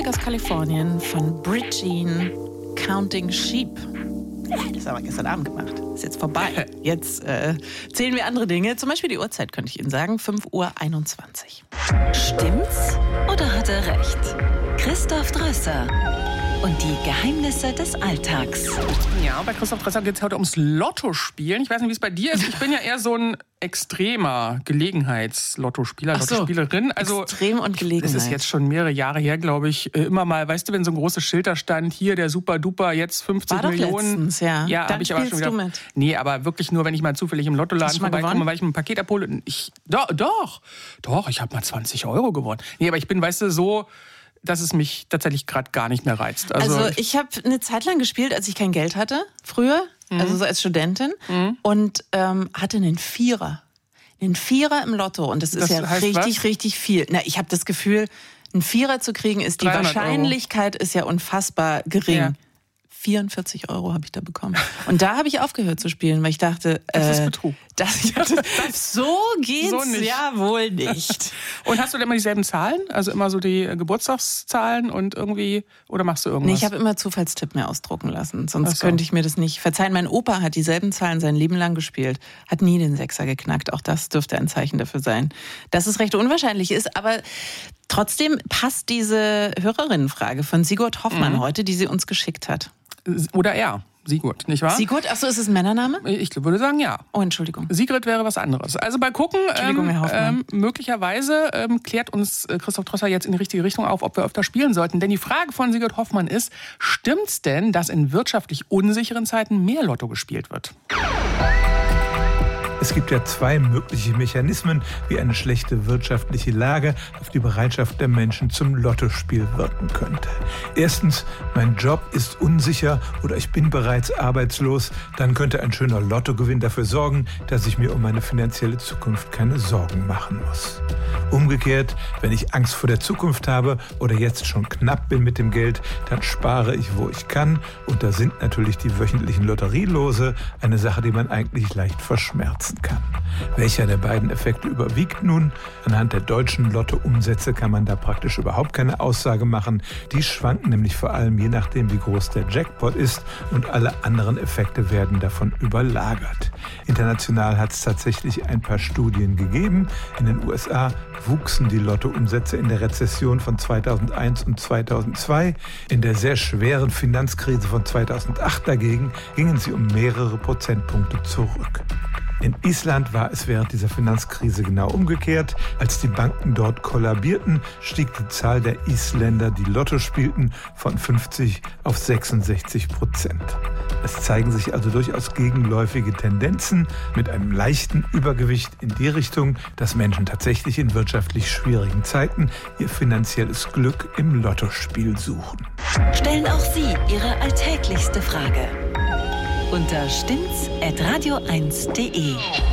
aus Kalifornien von Brit Jean, Counting Sheep. Das haben wir gestern Abend gemacht. Ist jetzt vorbei. Jetzt zählen wir andere Dinge. Zum Beispiel die Uhrzeit, könnte ich Ihnen sagen. 5:21 Uhr. Stimmt's oder hat er recht? Christoph Drösser und die Geheimnisse des Alltags. Ja, bei Christoph Drösser geht es heute ums Lottospielen. Ich weiß nicht, wie es bei dir ist. Ich bin ja eher so ein extremer Gelegenheits-Lottospieler, Lottospielerin. Also, extrem und Gelegenheit. Das ist jetzt schon mehrere Jahre her, glaube ich. Immer mal, weißt du, wenn so ein großes Schild da stand, hier der Super-Duper, jetzt 50 War doch Millionen. Letztens, ja. Ja, dann habe ich aber schon wieder. Du mit. Nee, aber wirklich nur, wenn ich mal zufällig im Lottoladen vorbeikomme, weil ich ein Paket abhole. Doch, ich habe mal 20 € gewonnen. Nee, aber ich bin, weißt du, so, dass es mich tatsächlich gerade gar nicht mehr reizt. Also ich habe eine Zeit lang gespielt, als ich kein Geld hatte, früher, also so als Studentin, und hatte einen Vierer. Einen Vierer im Lotto, und das ist ja richtig viel. Na, ich habe das Gefühl, einen Vierer zu kriegen, ist die Wahrscheinlichkeit ist ja unfassbar gering. Ja. 44 € habe ich da bekommen. Und da habe ich aufgehört zu spielen, weil ich dachte, das ist Betrug. So geht's so ja wohl nicht. Und hast du denn immer dieselben Zahlen? Also immer so die Geburtstagszahlen und irgendwie, oder machst du irgendwas? Nee, ich habe immer Zufallstipp mir ausdrucken lassen, sonst könnte ich mir das nicht verzeihen. Mein Opa hat dieselben Zahlen sein Leben lang gespielt, hat nie den Sechser geknackt. Auch das dürfte ein Zeichen dafür sein, dass es recht unwahrscheinlich ist, aber trotzdem passt diese Hörerinnenfrage von Sigurd Hoffmann heute, die sie uns geschickt hat. Oder er, Sigurd, nicht wahr? Sigurd, achso, ist es ein Männername? Ich würde sagen, ja. Oh, Entschuldigung. Sigrid wäre was anderes. Also bei Gucken, möglicherweise klärt uns Christoph Drösser jetzt in die richtige Richtung auf, ob wir öfter spielen sollten. Denn die Frage von Sigurd Hoffmann ist, stimmt's denn, dass in wirtschaftlich unsicheren Zeiten mehr Lotto gespielt wird? Es gibt ja zwei mögliche Mechanismen, wie eine schlechte wirtschaftliche Lage auf die Bereitschaft der Menschen zum Lottospiel wirken könnte. Erstens, mein Job ist unsicher oder ich bin bereits arbeitslos. Dann könnte ein schöner Lottogewinn dafür sorgen, dass ich mir um meine finanzielle Zukunft keine Sorgen machen muss. Umgekehrt, wenn ich Angst vor der Zukunft habe oder jetzt schon knapp bin mit dem Geld, dann spare ich, wo ich kann. Und da sind natürlich die wöchentlichen Lotterielose eine Sache, die man eigentlich leicht verschmerzen kann. Welcher der beiden Effekte überwiegt nun? Anhand der deutschen Lottoumsätze kann man da praktisch überhaupt keine Aussage machen. Die schwanken nämlich vor allem je nachdem, wie groß der Jackpot ist, und alle anderen Effekte werden davon überlagert. International hat es tatsächlich ein paar Studien gegeben. In den USA wuchsen die Lottoumsätze in der Rezession von 2001 und 2002. In der sehr schweren Finanzkrise von 2008 dagegen gingen sie um mehrere Prozentpunkte zurück. In Island war es während dieser Finanzkrise genau umgekehrt. Als die Banken dort kollabierten, stieg die Zahl der Isländer, die Lotto spielten, von 50 auf 66%. Es zeigen sich also durchaus gegenläufige Tendenzen mit einem leichten Übergewicht in die Richtung, dass Menschen tatsächlich in wirtschaftlich schwierigen Zeiten ihr finanzielles Glück im Lottospiel suchen. Stellen auch Sie Ihre alltäglichste Frage unter stimmt's@radio1.de.